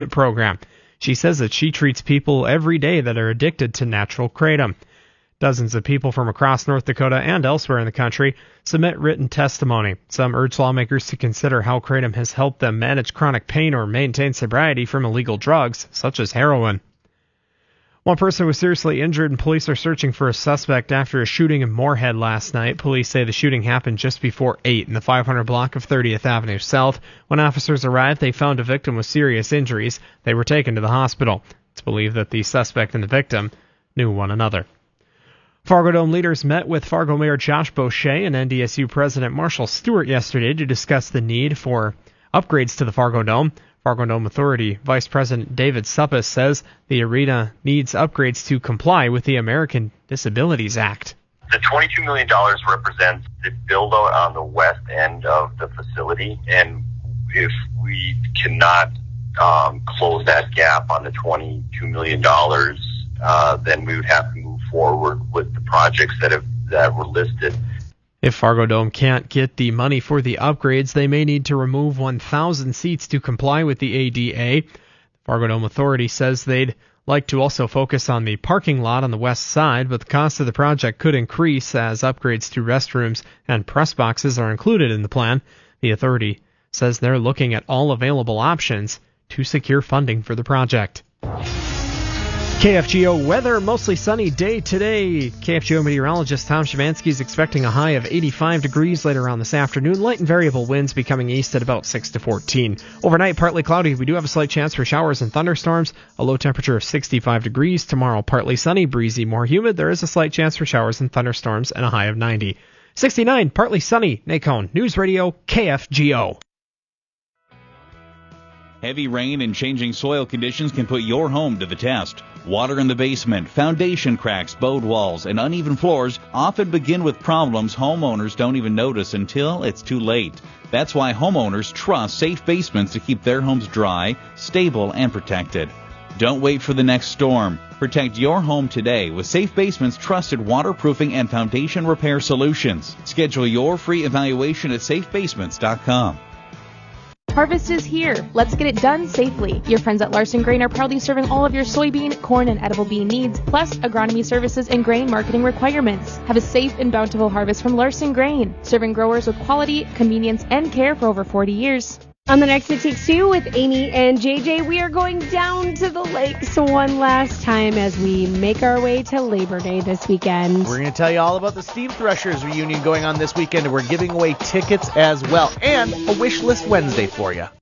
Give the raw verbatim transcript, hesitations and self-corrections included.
program. She says that she treats people every day that are addicted to natural kratom. Dozens of people from across North Dakota and elsewhere in the country submit written testimony. Some urge lawmakers to consider how kratom has helped them manage chronic pain or maintain sobriety from illegal drugs, such as heroin. One person was seriously injured and police are searching for a suspect after a shooting in Moorhead last night. Police say the shooting happened just before eight in the five hundred block of thirtieth Avenue South. When officers arrived, they found a victim with serious injuries. They were taken to the hospital. It's believed that the suspect and the victim knew one another. Fargo Dome leaders met with Fargo Mayor Josh Boucher and N D S U President Marshall Stewart yesterday to discuss the need for upgrades to the Fargo Dome. Fargo Dome Authority Vice President David Suppes says the arena needs upgrades to comply with the American Disabilities Act. The twenty-two million dollars represents the build-out on the west end of the facility, and if we cannot um, close that gap on the twenty-two million dollars, uh, then we would have to move forward with the projects that have that were listed. If Fargo Dome can't get the money for the upgrades, they may need to remove one thousand seats to comply with the A D A. The Fargo Dome Authority says they'd like to also focus on the parking lot on the west side, but the cost of the project could increase as upgrades to restrooms and press boxes are included in the plan. The authority says they're looking at all available options to secure funding for the project. K F G O weather, mostly sunny day today. K F G O meteorologist Tom Shavansky is expecting a high of eighty-five degrees later on this afternoon. Light and variable winds becoming east at about six to fourteen. Overnight, partly cloudy. We do have a slight chance for showers and thunderstorms. A low temperature of sixty-five degrees. Tomorrow, partly sunny, breezy, more humid. There is a slight chance for showers and thunderstorms and a high of ninety. sixty-nine, partly sunny. Nacon News Radio, K F G O. Heavy rain and changing soil conditions can put your home to the test. Water in the basement, foundation cracks, bowed walls, and uneven floors often begin with problems homeowners don't even notice until it's too late. That's why homeowners trust Safe Basements to keep their homes dry, stable, and protected. Don't wait for the next storm. Protect your home today with Safe Basements' trusted waterproofing and foundation repair solutions. Schedule your free evaluation at safe basements dot com. Harvest is here. Let's get it done safely. Your friends at Larson Grain are proudly serving all of your soybean, corn, and edible bean needs, plus agronomy services and grain marketing requirements. Have a safe and bountiful harvest from Larson Grain, serving growers with quality, convenience, and care for over forty years. On the next It Takes Two with Amy and J J, we are going down to the lakes one last time as we make our way to Labor Day this weekend. We're going to tell you all about the Steam Threshers reunion going on this weekend, and we're giving away tickets as well, and a Wish List Wednesday for you.